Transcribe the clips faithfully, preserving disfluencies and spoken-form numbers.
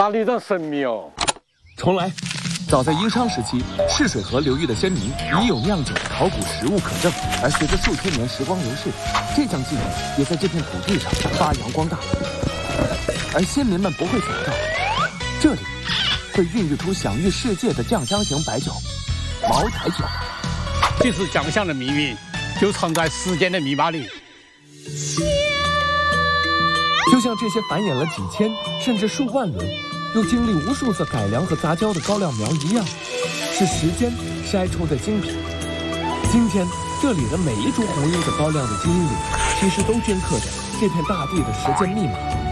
哪里的神秘哦？ 重来。早在殷商时期，泗水河流域的先民已有酿酒、考古实物可证，而随着数千年时光流逝，这项技能也在这片土地上发扬光大。而先民们不会想到，这里会孕育出享誉世界的酱香型白酒——茅台酒。 其实酱香的秘密就藏在时间的密码里。 就像这些繁衍了几千甚至数万轮，又经历无数次改良和杂交的高粱苗一样，是时间筛出的精品。今天这里的每一株红缨子高粱的基因里，其实都镌刻着这片大地的时间密码。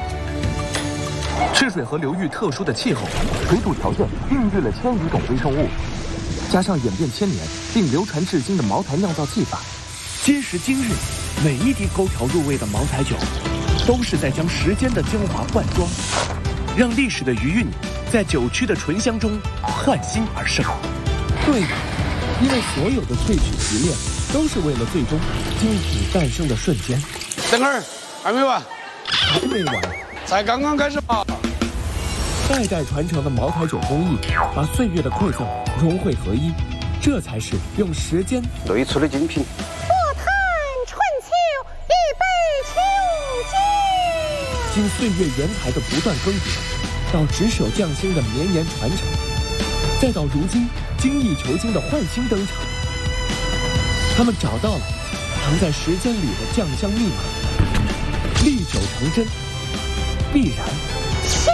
泗水河流域特殊的气候、水土条件孕育了千余种微生物，加上演变千年并流传至今的茅台酿造技法，今时今日，每一滴勾调入味的茅台酒，都是在将时间的精华灌装，让历史的余韵在酒曲的醇香中焕新而生。对的，因为所有的萃取提炼，都是为了最终精品诞生的瞬间。 等会儿还没完， 还没完， 才刚刚开始吧。 代代传承的茅台酒工艺，把岁月的馈赠融汇合一，这才是用时间兑出的精品。 不叹春秋一杯秋酒。 经岁月原材的不断更迭，到执手匠心的绵延传承，再到如今精益求精的焕新登场，他们找到了藏在时间里的酱香密码，历久成真，必然。